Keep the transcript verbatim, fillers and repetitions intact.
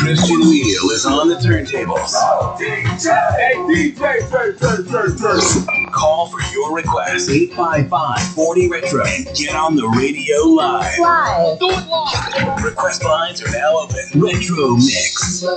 Christian Wheel is on the turntables. Oh, D J! Hey, D J! J, J, J, J. Call for your request, eight five five, four zero retro, and get on the radio live. Live. Do it live. Request lines are now open. Retro Mix.